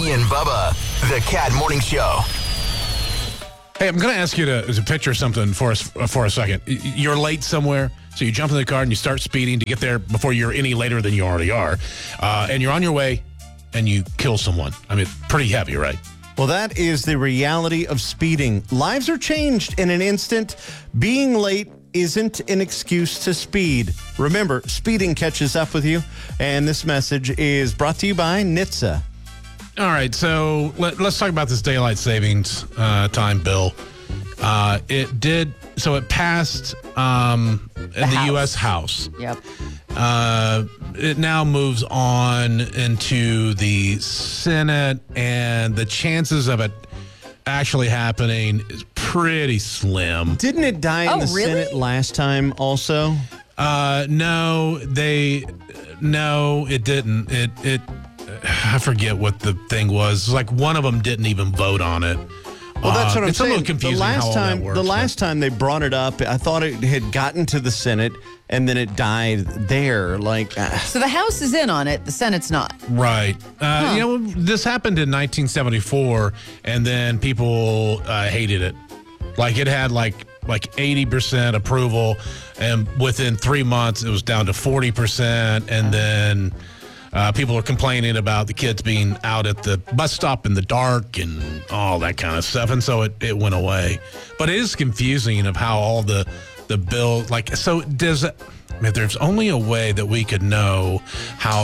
Becky and Bubba, the Cat Morning Show. Hey, I'm going to ask you to picture something for us for a second. You're late somewhere, so you jump in the car and you start speeding to get there before you're any later than you already are. And you're on your way and you kill someone. I mean, pretty heavy, right? Well, that is the reality of speeding. Lives are changed in an instant. Being late isn't an excuse to speed. Remember, speeding catches up with you. And this message is brought to you by NHTSA. All right, so let's talk about this daylight savings time bill. It passed in the U.S. House. Yep. It now moves on into the Senate, and the chances of it actually happening is pretty slim. Didn't it die in the really? Senate last time also? No, it didn't. It I forget what the thing was. Like one of them didn't even vote on it. Well, that's what I'm it's saying. A little confusing how all that works. The last time they brought it up, I thought it had gotten to the Senate and then it died there. So the House is in on it, the Senate's not. Right. This happened in 1974, and then people hated it. Like it had like 80% approval, and within 3 months it was down to 40%, and then people are complaining about the kids being out at the bus stop in the dark and all that kind of stuff, and so it went away. But it is confusing of how all the bill, there's only a way that we could know how